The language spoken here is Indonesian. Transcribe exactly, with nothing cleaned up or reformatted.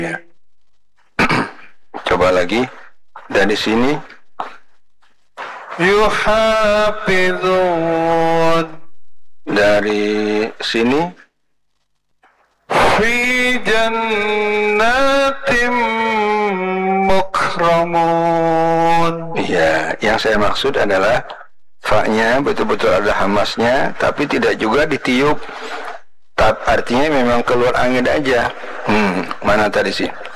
Ya. Coba lagi dari sini. Yuhafizun. Dari sini. Fi jannatim mukramun. Ya, yang saya maksud adalah fa-nya betul-betul ada hamasnya, tapi tidak juga ditiup. Artinya memang keluar angin aja. Hmm, mana tadi sih?